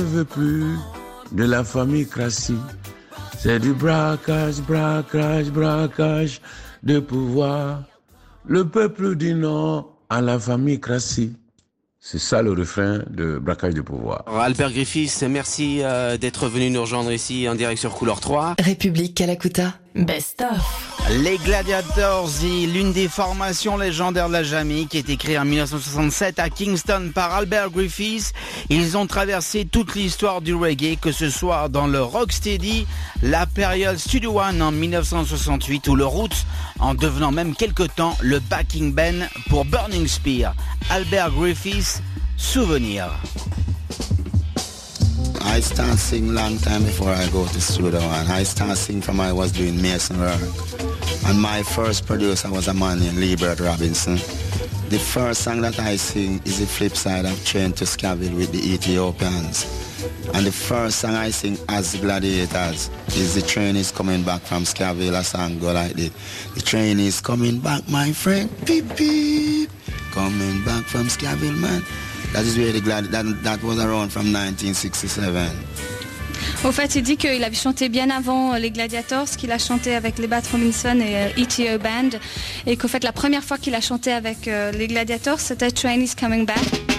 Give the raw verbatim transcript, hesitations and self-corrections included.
Je ne veux plus de la famille Crassi. C'est du braquage, braquage, braquage de pouvoir. Le peuple dit non à la famille Crassi. C'est ça le refrain de Braquage de pouvoir. Albert Griffiths, merci euh, d'être venu nous rejoindre ici en direct sur Couleur trois. République Kalakuta, best of. Les Gladiators, l'une des formations légendaires de la Jamaïque, qui a été créée en dix-neuf cent soixante-sept à Kingston par Albert Griffiths. Ils ont traversé toute l'histoire du reggae, que ce soit dans le rocksteady, la période Studio One en dix-neuf cent soixante-huit ou le Roots, en devenant même quelque temps le backing band pour Burning Spear. Albert Griffiths, Souvenir. I start sing long time before I go to studio one. I start sing from I was doing mason work. And my first producer was a man named Liebert Robinson. The first song that I sing is the flip side of Train to Scaville with the Ethiopians. And the first song I sing as the Gladiators is The Train is Coming Back from Scaville. A song go like this. The train is coming back, my friend. Beep, beep. Coming back from Scaville, man. That is where the Gladi- that, that was around from nineteen sixty-seven. Au fait, il dit qu'il avait chanté bien avant les Gladiators, qu'il a chanté avec les Bat Robinson et euh, E T O Band, et qu'au fait, la première fois qu'il a chanté avec euh, les Gladiators, c'était Train is Coming Back.